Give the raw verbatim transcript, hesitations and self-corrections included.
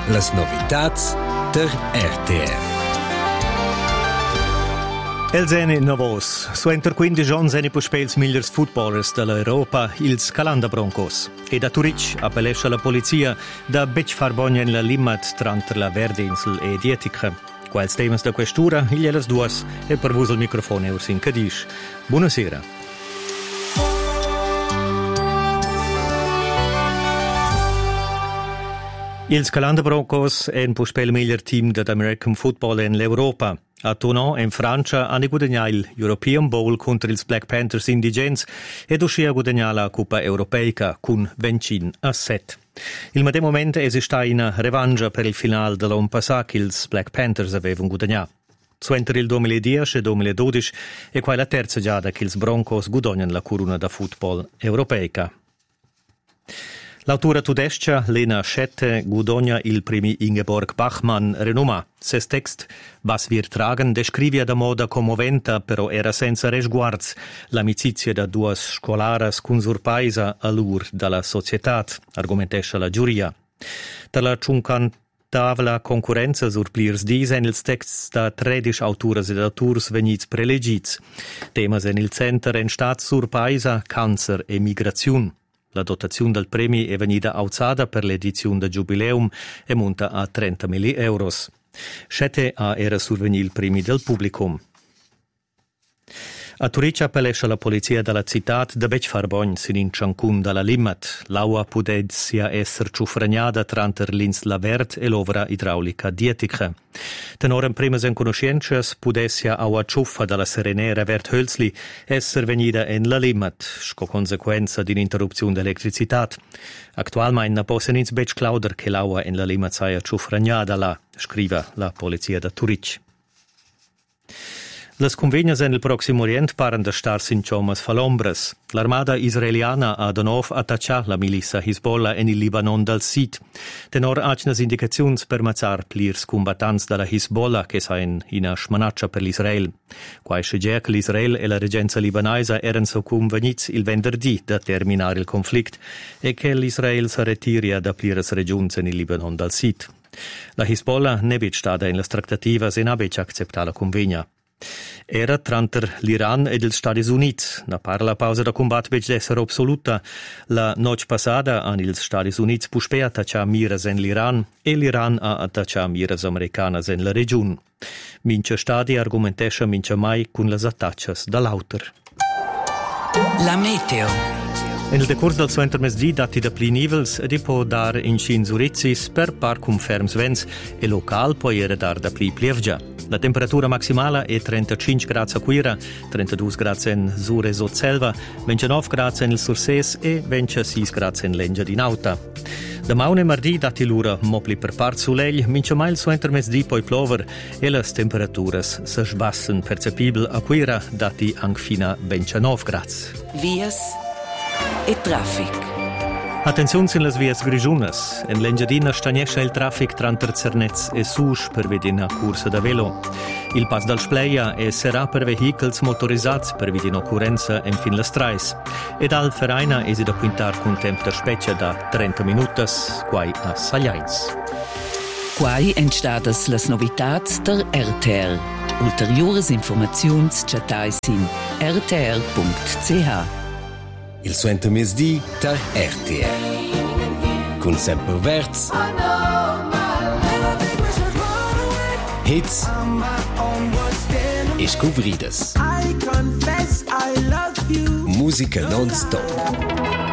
Las novitats der R T R. Els eni novos. Suenter quindici giorni eni puspei ils migliors footballers dell'Europa, ils Calanda Broncos. E da Turic appellesce la polizia da bec far bogna in la limmat tra la Verdeinsel e Dietica. Quals temas da questura, il glielas duas e per vos il microfono Ursin Cadisch. Buonasera. Ils Calanda Broncos è un puspei il miglior team dell'American Football in l'Europa. A Toulon, in Francia, hanno guadagnato il European Bowl contro ils Black Panthers indigents ed uscì a guadagnare la Coppa Europeica con venti a sette. Il medesimo momento esiste una revanche per il finale dell'anno passato che ils Black Panthers avevano guadagnato. Suenter il duemiladieci e duemiladodici è qua la terza giada che ils Broncos guadagnano la corona da football europeica. L'autora tudescia Lena Schette guadagna il premi Ingeborg Bachmann renoma. Ses text, was wir tragen, descrivia da moda commoventa, però era senza resguards l'amicizia da due scolaras con surpaisa all'ur dalla società, argumentesce la giuria. Per la ciuncantavla concorrenza sur plirs disen ils texts da tredici autores ed autors venits prelegits. Temas en il center en stat surpaisa, cancer e migrazione. La dotazione del premio è venuta alzata per l'edizione da Jubileum e monta a trentamila euro. Schette a era survenuto il premio del pubblico. A Turic appellesce la polizia della città da bec far bogn sin in Cancun dalla limmat. L'aua pudessia esser ciufragnada tranter l'ins la vert e l'ovra idraulica dietica. Tenor in primas en conoscences pudessia aua ciuffa dalla serenera vert hölzli esser venida en la limmat, sco conseguenza d'ininterruzione d'elettricità. Actualmein na possen ins bec clauder che l'aua en la limmat saia ciufragnada la, scriva la polizia da Turic. Las convegnas en el Proximo Orient paren da star sin chomas falombres. L'armada israeliana ha de nou attacciat la milissa Hezbollah en il Libanon dal Sid. Tenor acnas indicazions per mazzar plirs combattants dalla Hezbollah che sain ina schmanaccia per l'Israel. Quai sceger che l'Israel e la regenza libanaisa eran so convegnits il venerdì da terminare il conflict e che l'Israel sa retiria da plirs regions en il Libanon dal Sid. La Hezbollah ne vet stada in las tractativas e ne vet accepta la convegna. Era tranter l'Iran ed els Stati Units. Na par la pausa da combat vec d'esser absoluta. La noche passada han ils Stati Units puspei attacciar miras en l'Iran e l'Iran ha attacciar miras americanas en la region. Mince stadi argumentesce mince mai con las attaccias da l'auter. La meteo. En il decurs del suo intermesdì dati da pli nivels ed può dar in cin Zurizis per par cum ferms vents e local può era dar da pli plievgia. La temperatura maximale è trentacinque gradi a Quira, trentadue gradi in Sur e Sotselva, ventinove gradi in Surses e ventisei gradi in Lengia di Nauta. Domani e martedì dati l'ora mopli per part solegl, mince mai il suo intermesdì poi plover e le temperature si sbassen percepibile a Quira dati anche fino a ventinove gradi. Vias e traffic. Attenzione in las vias grigiunas. En l'Engiadina stagnesce il traffic tranter Cernez e Susch per vedere corsa da velo. Il pass dal Spleia e sarà per vehicles motorizzati per vedere occorrenza in fin la strais. Ed al Feraina esi da quintar con tempo da speccia da trenta minutas, quai a Sagliains. Quai entstadas las novitats der R T R. Ulteriores informazions chatais in r t r punct c h. Il suo intermesdì der R T R. Con sempre verts, hits e scouvrides. Musica non-stop.